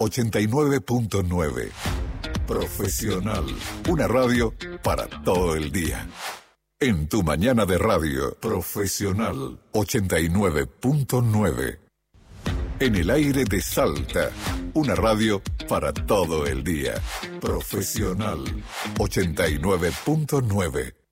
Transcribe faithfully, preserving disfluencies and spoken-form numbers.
ochenta y nueve punto nueve. Profesional, una radio para todo el día. En tu mañana de radio, Profesional ochenta y nueve punto nueve. En el aire de Salta, una radio para todo el día. Profesional ochenta y nueve punto nueve.